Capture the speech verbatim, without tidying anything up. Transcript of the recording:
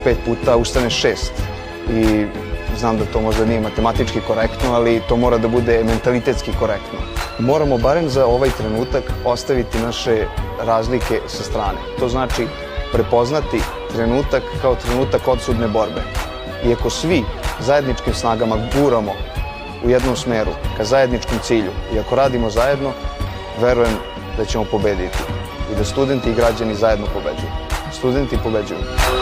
pet puta ustane šest i znam da to možda nije matematički korektno, ali to mora da bude mentalitetski korektno. Moramo barem za ovaj trenutak ostaviti naše razlike sa strane. To znači prepoznati trenutak kao trenutak odsudne borbe. I ako svi zajedničkim snagama guramo u jednom smeru ka zajedničkom cilju i ako radimo zajedno, verujem da ćemo pobediti i da studenti i građani zajedno pobeđuju. Studenti pobeđuju.